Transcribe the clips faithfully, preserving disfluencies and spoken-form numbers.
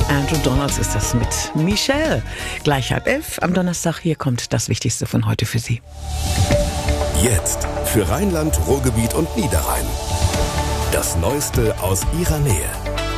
Andrew Donalds ist das mit Michelle. Gleich halb elf am Donnerstag. Hier kommt das Wichtigste von heute für Sie. Jetzt für Rheinland, Ruhrgebiet und Niederrhein. Das Neueste aus Ihrer Nähe.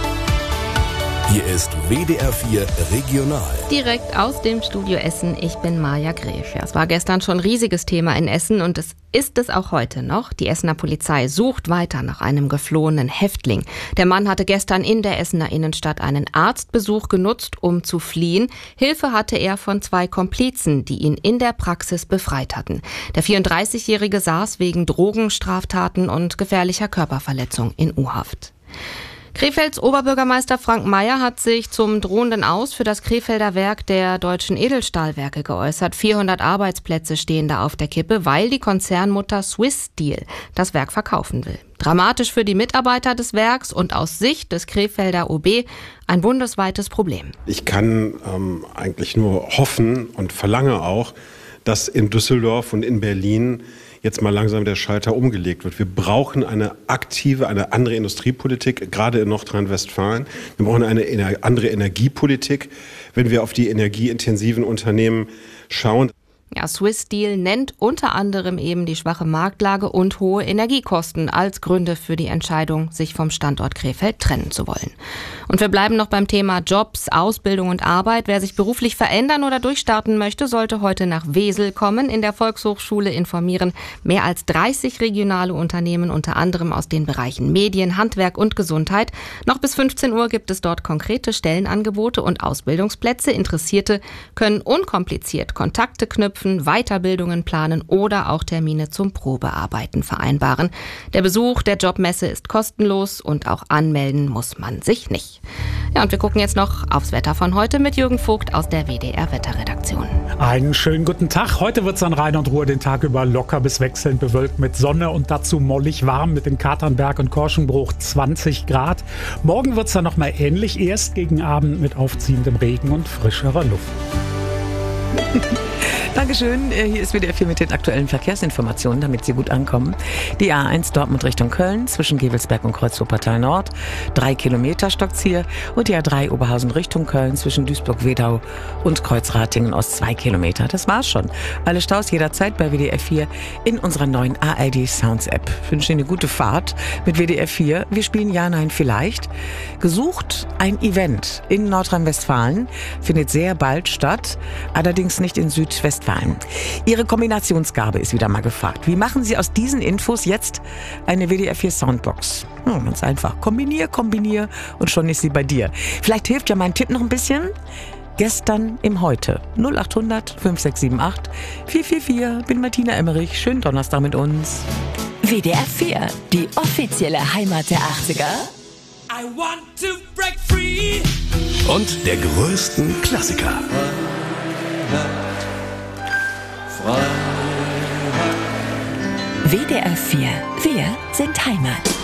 Hier ist W D R vier Regional. Direkt aus dem Studio Essen, ich bin Maja Gref. Ja, es war gestern schon ein riesiges Thema in Essen und es ist es auch heute noch. Die Essener Polizei sucht weiter nach einem geflohenen Häftling. Der Mann hatte gestern in der Essener Innenstadt einen Arztbesuch genutzt, um zu fliehen. Hilfe hatte er von zwei Komplizen, die ihn in der Praxis befreit hatten. Der vierunddreißigjährige saß wegen Drogenstraftaten und gefährlicher Körperverletzung in U-Haft. Krefelds Oberbürgermeister Frank Mayer hat sich zum drohenden Aus für das Krefelder Werk der Deutschen Edelstahlwerke geäußert. vierhundert Arbeitsplätze stehen da auf der Kippe, weil die Konzernmutter Swiss Steel das Werk verkaufen will. Dramatisch für die Mitarbeiter des Werks und aus Sicht des Krefelder O B ein bundesweites Problem. Ich kann ähm, eigentlich nur hoffen und verlange auch, dass in Düsseldorf und in Berlin jetzt mal langsam der Schalter umgelegt wird. Wir brauchen eine aktive, eine andere Industriepolitik, gerade in Nordrhein-Westfalen. Wir brauchen eine andere Energiepolitik, wenn wir auf die energieintensiven Unternehmen schauen. Ja, Swiss Steel nennt unter anderem eben die schwache Marktlage und hohe Energiekosten als Gründe für die Entscheidung, sich vom Standort Krefeld trennen zu wollen. Und wir bleiben noch beim Thema Jobs, Ausbildung und Arbeit. Wer sich beruflich verändern oder durchstarten möchte, sollte heute nach Wesel kommen, in der Volkshochschule informieren mehr als dreißig regionale Unternehmen, unter anderem aus den Bereichen Medien, Handwerk und Gesundheit. Noch bis fünfzehn Uhr gibt es dort konkrete Stellenangebote und Ausbildungsplätze. Interessierte können unkompliziert Kontakte knüpfen, Weiterbildungen planen oder auch Termine zum Probearbeiten vereinbaren. Der Besuch der Jobmesse ist kostenlos und auch anmelden muss man sich nicht. Ja, und wir gucken jetzt noch aufs Wetter von heute mit Jürgen Vogt aus der W D R-Wetterredaktion. Einen schönen guten Tag. Heute wird es an Rhein und Ruhr den Tag über locker bis wechselnd bewölkt mit Sonne und dazu mollig warm mit den Katernberg und Korschenbruch zwanzig Grad. Morgen wird es dann nochmal ähnlich, erst gegen Abend mit aufziehendem Regen und frischerer Luft. Dankeschön. Hier ist W D R vier mit den aktuellen Verkehrsinformationen, damit Sie gut ankommen. Die A eins Dortmund Richtung Köln zwischen Gevelsberg und Kreuzwuppertal Nord. Drei Kilometer stockt's hier. Und die A drei Oberhausen Richtung Köln zwischen Duisburg-Wedau und Kreuzratingen Ost zwei Kilometer. Das war's schon. Alle Staus jederzeit bei W D R vier in unserer neuen A R D Sounds App. Ich wünsche Ihnen eine gute Fahrt mit W D R vier. Wir spielen Ja, Nein, Vielleicht. Gesucht ein Event in Nordrhein-Westfalen. Findet sehr bald statt. Allerdings nicht in Südwestfalen. Ihre Kombinationsgabe ist wieder mal gefragt. Wie machen Sie aus diesen Infos jetzt eine W D R vier Soundbox? Hm, ganz einfach. Kombinier, kombinier und schon ist sie bei dir. Vielleicht hilft ja mein Tipp noch ein bisschen. Gestern im Heute. null acht hundert fünf sechs sieben acht vier vier vier. Bin Martina Emmerich. Schönen Donnerstag mit uns. W D R vier, die offizielle Heimat der achtziger. I want to break free. Und der größten Klassiker. W D R vier, wir sind Heimat.